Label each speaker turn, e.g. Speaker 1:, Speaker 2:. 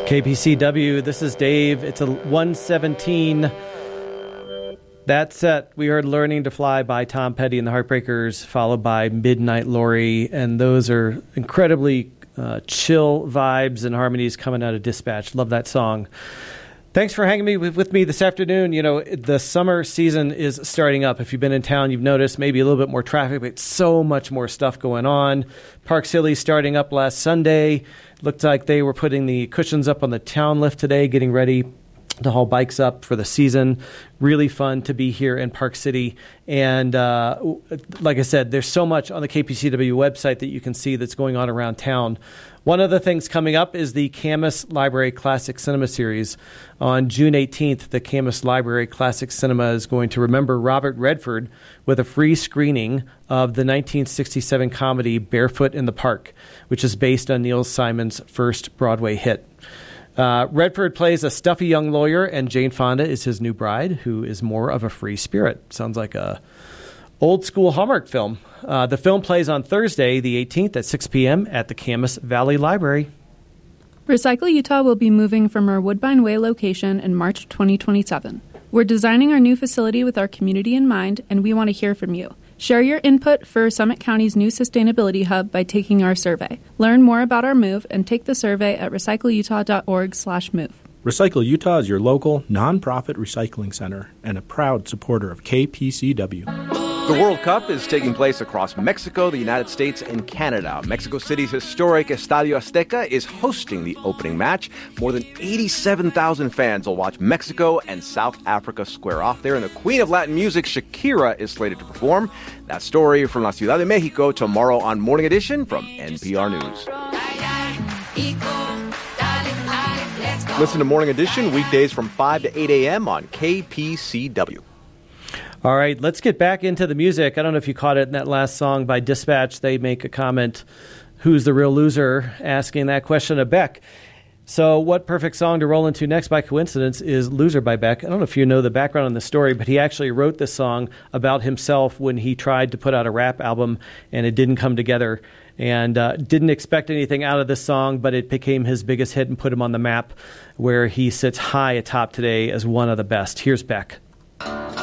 Speaker 1: KPCW, this is Dave. It's a 117. That set, we heard Learning to Fly by Tom Petty and the Heartbreakers, followed by Midnight Lori. And those are incredibly chill vibes and harmonies coming out of Dispatch. Love that song. Thanks for hanging with me this afternoon. You know, the summer season is starting up. If you've been in town, you've noticed maybe a little bit more traffic, but so much more stuff going on. Park Silly starting up last Sunday. Looked like they were putting the cushions up on the town lift today, getting ready to haul bikes up for the season. Really fun to be here in Park City. And like I said, there's so much on the KPCW website that you can see that's going on around town. One of the things coming up is the Camas Library Classic Cinema Series. On June 18th, the Camas Library Classic Cinema is going to remember Robert Redford with a free screening of the 1967 comedy Barefoot in the Park, which is based on Neil Simon's first Broadway hit. Redford plays a stuffy young lawyer, and Jane Fonda is his new bride, who is more of a free spirit. Sounds like a old-school Hallmark film. The film plays on Thursday, the 18th at 6 p.m. at the Camas Valley Library.
Speaker 2: Recycle Utah will be moving from our Woodbine Way location in March 2027. We're designing our new facility with our community in mind, and we want to hear from you. Share your input for Summit County's new sustainability hub by taking our survey. Learn more about our move and take the survey at recycleutah.org/move.
Speaker 3: Recycle Utah is your local, nonprofit recycling center and a proud supporter of KPCW.
Speaker 4: The World Cup is taking place across Mexico, the United States, and Canada. Mexico City's historic Estadio Azteca is hosting the opening match. More than 87,000 fans will watch Mexico and South Africa square off there. And the queen of Latin music, Shakira, is slated to perform. That story from La Ciudad de Mexico tomorrow on Morning Edition from NPR News. Listen to Morning Edition weekdays from 5 to 8 a.m. on KPCW.
Speaker 1: All right, let's get back into the music. I don't know if you caught it in that last song by Dispatch. They make a comment, who's the real loser, asking that question of Beck. So what perfect song to roll into next by coincidence is Loser by Beck. I don't know if you know the background on the story, but he actually wrote this song about himself when he tried to put out a rap album and it didn't come together. And didn't expect anything out of this song, but it became his biggest hit and put him on the map where he sits high atop today as one of the best. Here's Beck.